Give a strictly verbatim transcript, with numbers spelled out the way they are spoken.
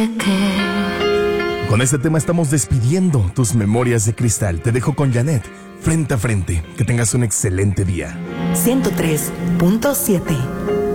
Con este tema estamos despidiendo tus memorias de cristal. Te dejo con Janet, Frente a Frente. Que tengas un excelente día. ciento tres punto siete